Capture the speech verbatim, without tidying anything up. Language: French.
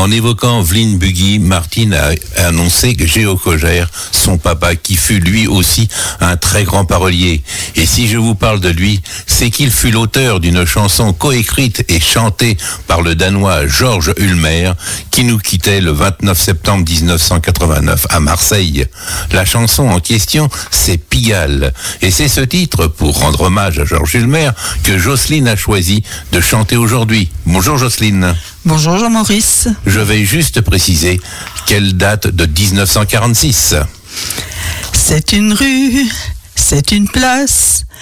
En évoquant Vline Bugui, Martine a annoncé que Géo Cogère, son papa, qui fut lui aussi un très grand parolier. Et si je vous parle de lui, c'est qu'il fut l'auteur d'une chanson coécrite et chantée par le Danois Georges Ulmer, qui nous quittait le vingt-neuf septembre dix-neuf cent quatre-vingt-neuf à Marseille. La chanson en question, c'est Pigalle. Et c'est ce titre, pour rendre hommage à Georges Ulmer, que Jocelyne a choisi de chanter aujourd'hui. Bonjour Jocelyne. Bonjour Jean-Maurice. Je vais juste préciser qu'elle date de dix-neuf cent quarante-six. C'est une rue, c'est une place,